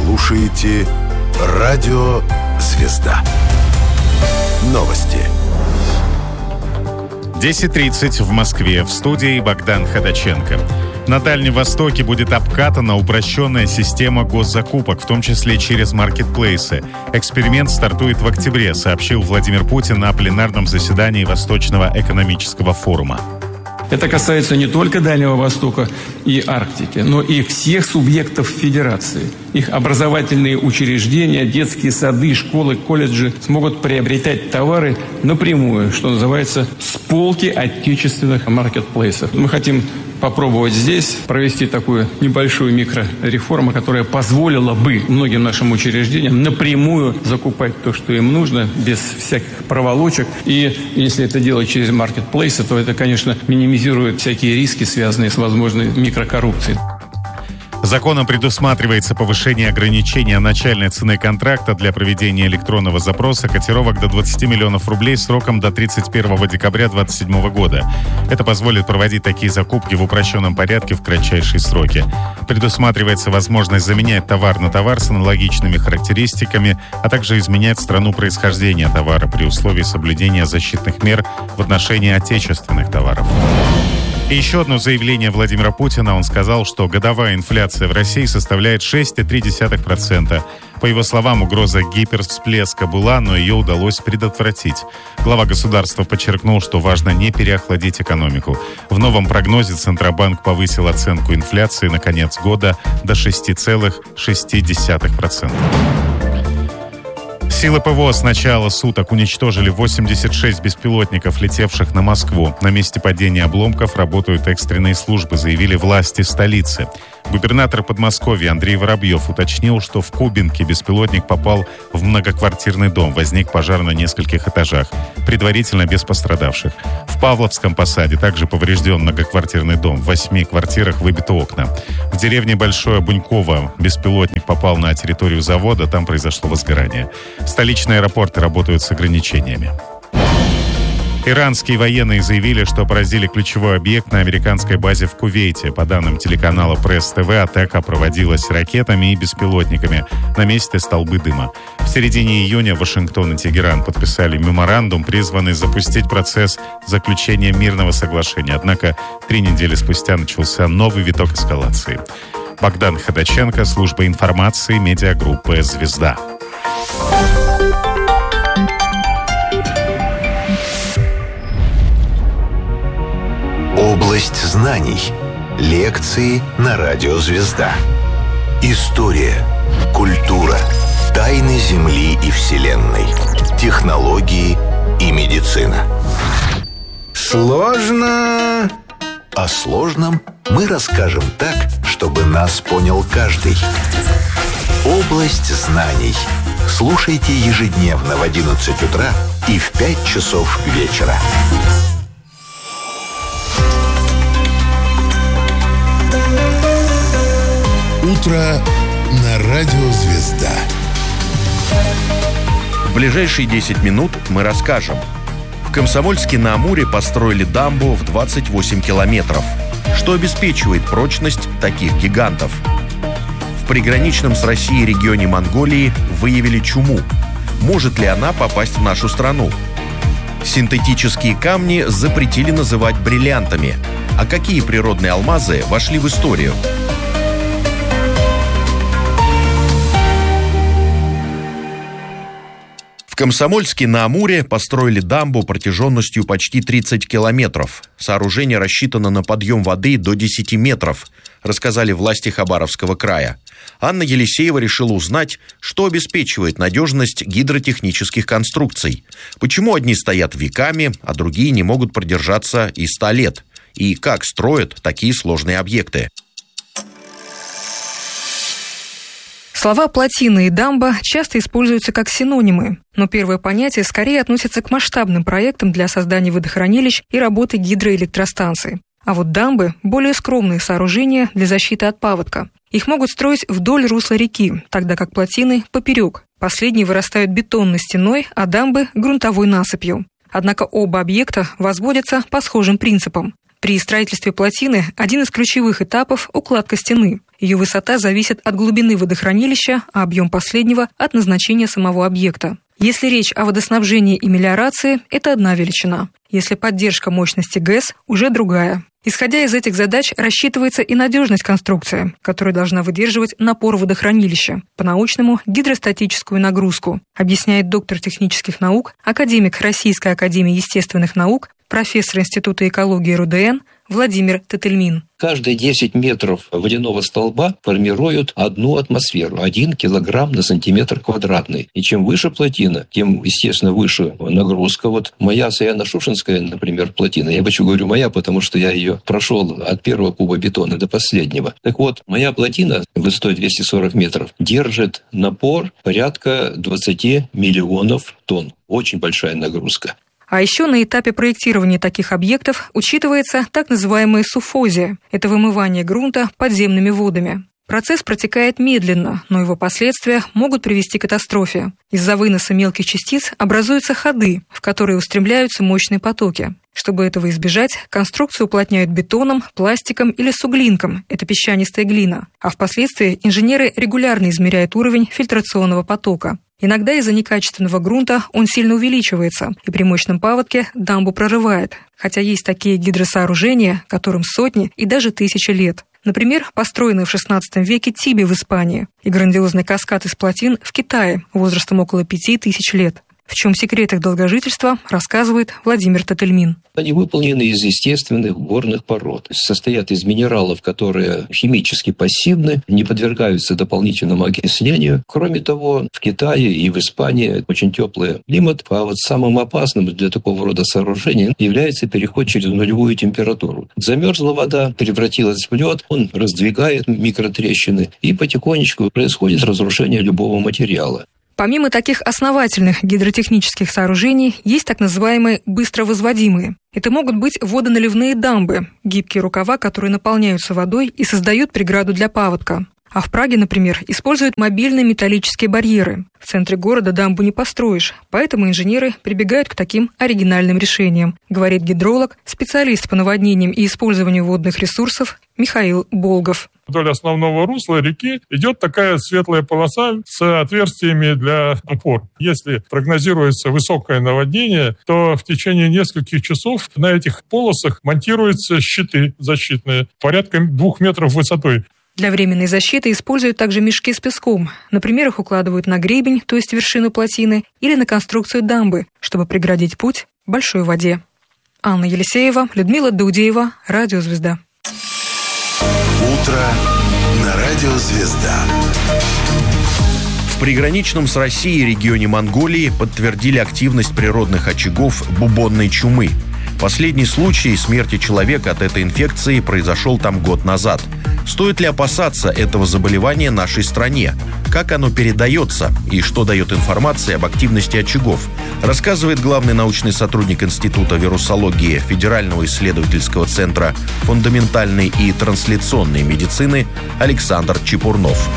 слушаете Радио «Звезда». Новости. 10:30 в Москве. В студии Богдан Ходаченко. На Дальнем Востоке будет обкатана упрощенная система госзакупок, в том числе через маркетплейсы. Эксперимент стартует в октябре, сообщил Владимир Путин на пленарном заседании Восточного экономического форума. Это касается не только Дальнего Востока и Арктики, но и всех субъектов Федерации. Их образовательные учреждения, детские сады, школы, колледжи смогут приобретать товары напрямую, что называется, с полки отечественных маркетплейсов. Мы хотим попробовать здесь провести такую небольшую микрореформу, которая позволила бы многим нашим учреждениям напрямую закупать то, что им нужно, без всяких проволочек. И если это делать через маркетплейсы, то это, конечно, минимизирует всякие риски, связанные с возможной микрокоррупцией. Законом предусматривается повышение ограничения начальной цены контракта для проведения электронного запроса котировок до 20 миллионов рублей сроком до 31 декабря 2027 года. Это позволит проводить такие закупки в упрощенном порядке в кратчайшие сроки. Предусматривается возможность заменять товар на товар с аналогичными характеристиками, а также изменять страну происхождения товара при условии соблюдения защитных мер в отношении отечественных товаров. И еще одно заявление Владимира Путина. Он сказал, что годовая инфляция в России составляет 6,3%. По его словам, угроза гипервсплеска была, но ее удалось предотвратить. Глава государства подчеркнул, что важно не переохладить экономику. В новом прогнозе Центробанк повысил оценку инфляции на конец года до 6,6%. Силы ПВО с начала суток уничтожили 86 беспилотников, летевших на Москву. На месте падения обломков работают экстренные службы, заявили власти столицы. Губернатор Подмосковья Андрей Воробьев уточнил, что в Кубинке беспилотник попал в многоквартирный дом. Возник пожар на нескольких этажах, предварительно без пострадавших. В Павловском посаде также поврежден многоквартирный дом. В 8 квартирах выбиты окна. В деревне Большое Буньково беспилотник попал на территорию завода, там произошло возгорание. Столичные аэропорты работают с ограничениями. Иранские военные заявили, что поразили ключевой объект на американской базе в Кувейте. По данным телеканала Пресс-ТВ, атака проводилась ракетами и беспилотниками. На месте столбы дыма. В середине июня Вашингтон и Тегеран подписали меморандум, призванный запустить процесс заключения мирного соглашения. Однако 3 недели спустя начался новый виток эскалации. Богдан Ходаченко, служба информации, медиагруппы «Звезда». Область знаний. Лекции на Радио «Звезда». История, культура, тайны Земли и Вселенной, технологии и медицина. Сложно. О сложном мы расскажем так, чтобы нас понял каждый. Область знаний. Слушайте ежедневно в 11 утра и в 5 часов вечера. Утро на Радио «Звезда». В ближайшие 10 минут мы расскажем. В Комсомольске-на-Амуре построили дамбу в 28 километров. Что обеспечивает прочность таких гигантов? В приграничном с Россией регионе Монголии выявили чуму. Может ли она попасть в нашу страну? Синтетические камни запретили называть бриллиантами. А какие природные алмазы вошли в историю? В Комсомольске-на-Амуре построили дамбу протяженностью почти 30 километров. Сооружение рассчитано на подъем воды до 10 метров, рассказали власти Хабаровского края. Анна Елисеева решила узнать, что обеспечивает надежность гидротехнических конструкций. Почему одни стоят веками, а другие не могут продержаться и 100 лет? И как строят такие сложные объекты? Слова «плотина» и «дамба» часто используются как синонимы, но первое понятие скорее относится к масштабным проектам для создания водохранилищ и работы гидроэлектростанций. А вот дамбы – более скромные сооружения для защиты от паводка. Их могут строить вдоль русла реки, тогда как плотины – поперек. Последние вырастают бетонной стеной, а дамбы – грунтовой насыпью. Однако оба объекта возводятся по схожим принципам. При строительстве плотины один из ключевых этапов – укладка стены. Ее высота зависит от глубины водохранилища, а объем последнего – от назначения самого объекта. Если речь о водоснабжении и мелиорации – это одна величина. Если поддержка мощности ГЭС – уже другая. Исходя из этих задач, рассчитывается и надежность конструкции, которая должна выдерживать напор водохранилища, по-научному – гидростатическую нагрузку, объясняет доктор технических наук, академик Российской академии естественных наук, профессор Института экологии РУДН Владимир Тетельмин. Каждые 10 метров водяного столба формируют 1 атмосферу, 1 килограмм на сантиметр квадратный. И чем выше плотина, тем, естественно, выше нагрузка. Вот моя Саяно-Шушенская, например, плотина, я почему говорю моя, потому что я ее прошел от первого куба бетона до последнего. Так вот, моя плотина высотой 240 метров держит напор порядка 20 миллионов тонн. Очень большая нагрузка. А еще на этапе проектирования таких объектов учитывается так называемая суффозия – это вымывание грунта подземными водами. Процесс протекает медленно, но его последствия могут привести к катастрофе. Из-за выноса мелких частиц образуются ходы, в которые устремляются мощные потоки. Чтобы этого избежать, конструкцию уплотняют бетоном, пластиком или суглинком – это песчанистая глина. А впоследствии инженеры регулярно измеряют уровень фильтрационного потока. Иногда из-за некачественного грунта он сильно увеличивается, и при мощном паводке дамбу прорывает, хотя есть такие гидросооружения, которым сотни и даже тысячи лет. Например, построенный в XVI веке Тиби в Испании и грандиозный каскад из плотин в Китае возрастом около 5000 лет. В чем секрет их долгожительства, рассказывает Владимир Тетельмин. Они выполнены из естественных горных пород. Состоят из минералов, которые химически пассивны, не подвергаются дополнительному окислению. Кроме того, в Китае и в Испании очень теплый климат, а вот самым опасным для такого рода сооружения является переход через нулевую температуру. Замерзла вода, превратилась в лед, он раздвигает микротрещины, и потихонечку происходит разрушение любого материала. Помимо таких основательных гидротехнических сооружений, есть так называемые быстровозводимые. Это могут быть водоналивные дамбы, гибкие рукава, которые наполняются водой и создают преграду для паводка. А в Праге, например, используют мобильные металлические барьеры. В центре города дамбу не построишь, поэтому инженеры прибегают к таким оригинальным решениям, говорит гидролог, специалист по наводнениям и использованию водных ресурсов Михаил Болгов. Вдоль основного русла реки идет такая светлая полоса с отверстиями для опор. Если прогнозируется высокое наводнение, то в течение нескольких часов на этих полосах монтируются щиты защитные, порядка 2 метров высотой. Для временной защиты используют также мешки с песком. Например, их укладывают на гребень, то есть вершину плотины, или на конструкцию дамбы, чтобы преградить путь большой воде. Анна Елисеева, Людмила Даудеева, Радио Звезда. Утро на Радио Звезда. В приграничном с Россией регионе Монголии подтвердили активность природных очагов бубонной чумы. Последний случай смерти человека от этой инфекции произошел там год назад. Стоит ли опасаться этого заболевания нашей стране? Как оно передается и что дает информация об активности очагов, рассказывает главный научный сотрудник Института вирусологии Федерального исследовательского центра фундаментальной и трансляционной медицины Александр Чепурнов.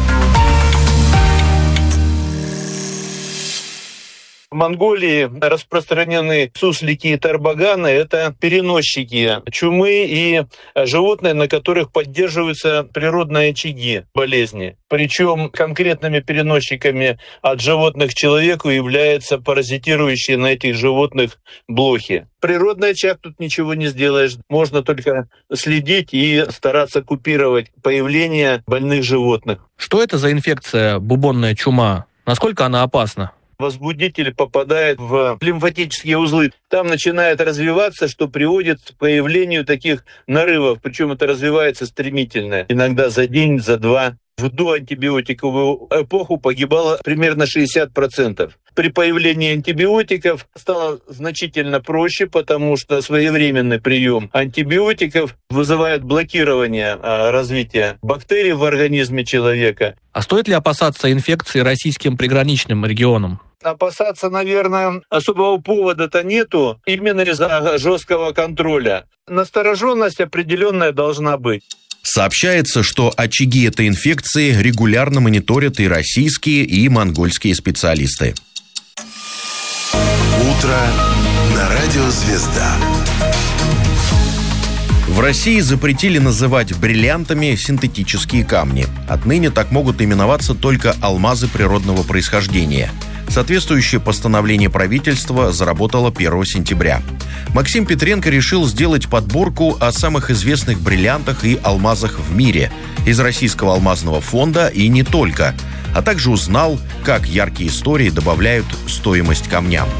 В Монголии распространены суслики и тарбаганы. Это переносчики чумы и животные, на которых поддерживаются природные очаги болезни. Причем конкретными переносчиками от животных к человеку являются паразитирующие на этих животных блохи. Природный очаг тут ничего не сделаешь. Можно только следить и стараться купировать появление больных животных. Что это за инфекция бубонная чума? Насколько она опасна? Возбудитель попадает в лимфатические узлы. Там начинает развиваться, что приводит к появлению таких нарывов. Причем это развивается стремительно. Иногда за день, за два. В доантибиотиковую эпоху погибало примерно 60%. При появлении антибиотиков стало значительно проще, потому что своевременный прием антибиотиков вызывает блокирование развития бактерий в организме человека. А стоит ли опасаться инфекции российским приграничным регионом? Опасаться, наверное, особого повода-то нету, именно из-за жесткого контроля. Настороженность определенная должна быть. Сообщается, что очаги этой инфекции регулярно мониторят и российские, и монгольские специалисты. Утро на Радио Звезда. В России запретили называть бриллиантами синтетические камни. Отныне так могут именоваться только алмазы природного происхождения. Соответствующее постановление правительства заработало 1 сентября. Максим Петренко решил сделать подборку о самых известных бриллиантах и алмазах в мире из Российского алмазного фонда и не только, а также узнал, как яркие истории добавляют стоимость камням.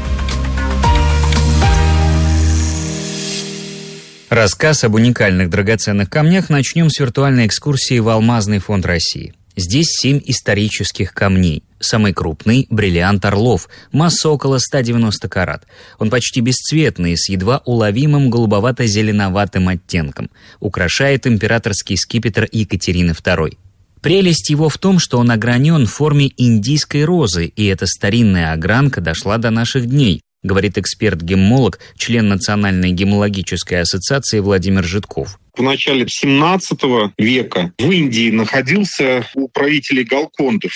Рассказ об уникальных драгоценных камнях начнем с виртуальной экскурсии в Алмазный фонд России. Здесь 7 исторических камней. Самый крупный – бриллиант «Орлов», масса около 190 карат. Он почти бесцветный, с едва уловимым голубовато-зеленоватым оттенком. Украшает императорский скипетр Екатерины II. Прелесть его в том, что он огранен в форме индийской розы, и эта старинная огранка дошла до наших дней, говорит эксперт-геммолог, член Национальной геммологической ассоциации Владимир Житков. В начале 17 века в Индии находился у правителей Галконды. В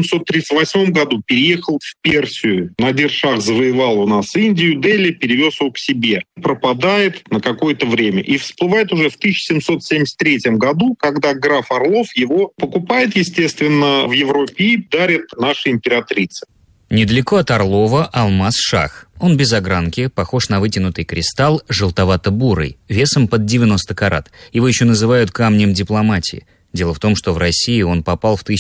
1738 году переехал в Персию. Надир-шах завоевал у нас Индию, Дели, перевез его к себе. Пропадает на какое-то время. И всплывает уже в 1773 году, когда граф Орлов его покупает, естественно, в Европе и дарит нашей императрице. Недалеко от Орлова алмаз «Шах». Он без огранки, похож на вытянутый кристалл, желтовато-бурый, весом под 90 карат. Его еще называют камнем дипломатии. Дело в том, что в России он попал в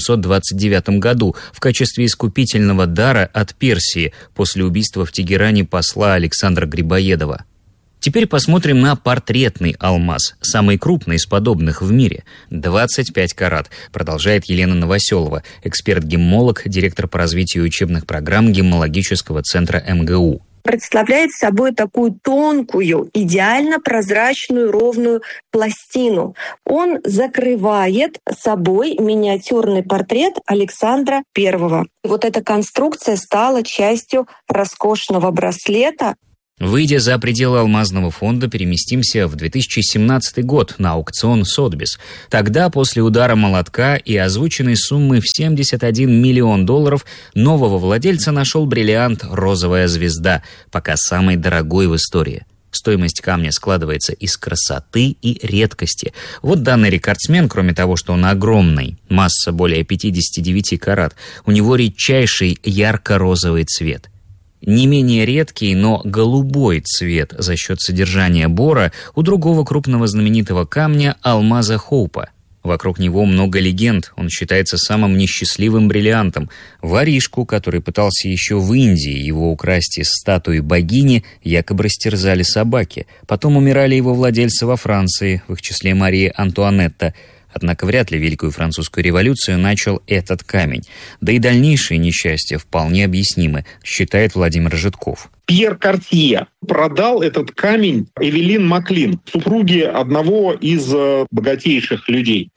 1829 году в качестве искупительного дара от Персии после убийства в Тегеране посла Александра Грибоедова. Теперь посмотрим на портретный алмаз, самый крупный из подобных в мире. 25 карат, продолжает Елена Новоселова, эксперт-геммолог, директор по развитию учебных программ геммологического центра МГУ. Представляет собой такую тонкую, идеально прозрачную, ровную пластину. Он закрывает собой миниатюрный портрет Александра I. Вот эта конструкция стала частью роскошного браслета. Выйдя за пределы алмазного фонда, переместимся в 2017 год на аукцион Сотбис. Тогда, после удара молотка и озвученной суммы в $71 миллион, нового владельца нашел бриллиант «Розовая звезда», пока самый дорогой в истории. Стоимость камня складывается из красоты и редкости. Вот данный рекордсмен, кроме того, что он огромный, масса более 59 карат, у него редчайший ярко-розовый цвет. Не менее редкий, но голубой цвет за счет содержания бора у другого крупного знаменитого камня – алмаза Хоупа. Вокруг него много легенд, он считается самым несчастливым бриллиантом. Воришку, который пытался еще в Индии его украсть из статуи богини, якобы растерзали собаки. Потом умирали его владельцы во Франции, в их числе Мария Антуанетта. Однако вряд ли Великую Французскую революцию начал этот камень. Да и дальнейшие несчастья вполне объяснимы, считает Владимир Житков. Пьер Картье продал этот камень Эвелин Маклин, супруге одного из богатейших людей.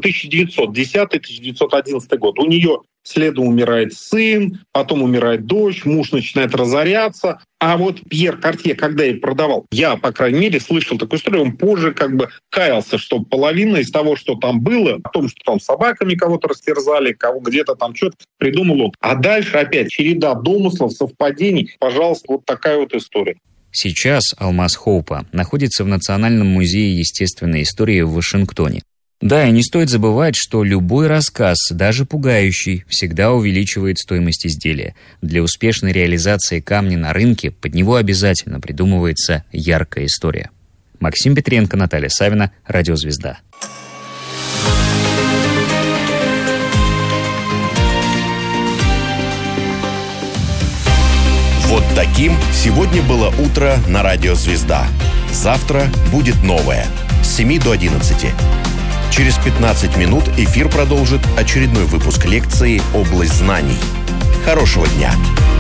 1910-1911 год. У нее следом умирает сын, потом умирает дочь, муж начинает разоряться. А вот Пьер Картье, когда ей продавал, я, по крайней мере, слышал такую историю, он позже каялся, что половина из того, что там было, о том, что там собаками кого-то растерзали, кого где-то там что-то придумал он. А дальше опять череда домыслов, совпадений. Пожалуйста, вот такая вот история. Сейчас алмаз Хоупа находится в Национальном музее естественной истории в Вашингтоне. Да, и не стоит забывать, что любой рассказ, даже пугающий, всегда увеличивает стоимость изделия. Для успешной реализации камня на рынке под него обязательно придумывается яркая история. Максим Петренко, Наталья Савина, Радиозвезда. Вот таким сегодня было утро на Радиозвезда. Завтра будет новое. С 7 до 11. Через 15 минут эфир продолжит очередной выпуск лекции «Область знаний». Хорошего дня!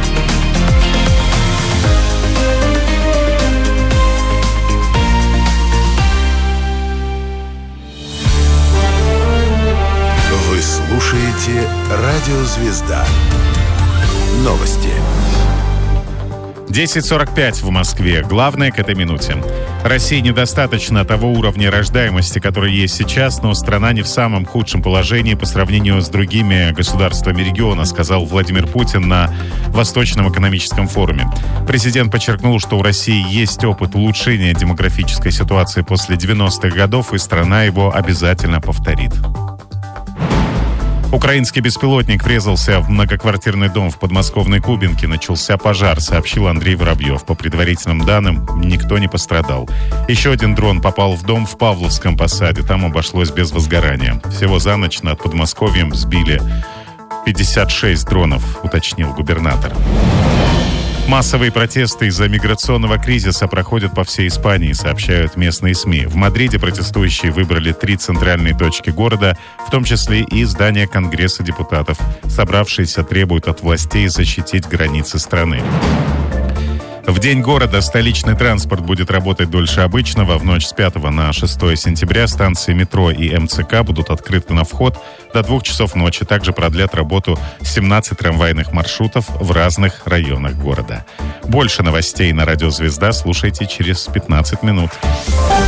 Вы слушаете «Радиозвезда». Новости. 10:45 в Москве. Главное к этой минуте. России недостаточно того уровня рождаемости, который есть сейчас, но страна не в самом худшем положении по сравнению с другими государствами региона, сказал Владимир Путин на Восточном экономическом форуме. Президент подчеркнул, что у России есть опыт улучшения демографической ситуации после 90-х годов, и страна его обязательно повторит. Украинский беспилотник врезался в многоквартирный дом в подмосковной Кубинке. Начался пожар, сообщил Андрей Воробьев. По предварительным данным, никто не пострадал. Еще один дрон попал в дом в Павловском посаде. Там обошлось без возгорания. Всего за ночь над Подмосковьем сбили 56 дронов, уточнил губернатор. Массовые протесты из-за миграционного кризиса проходят по всей Испании, сообщают местные СМИ. В Мадриде протестующие выбрали 3 центральные точки города, в том числе и здание Конгресса депутатов. Собравшиеся требуют от властей защитить границы страны. В День города столичный транспорт будет работать дольше обычного. В ночь с 5 на 6 сентября станции метро и МЦК будут открыты на вход до 2 часов ночи. Также продлят работу 17 трамвайных маршрутов в разных районах города. Больше новостей на Радио Звезда слушайте через 15 минут.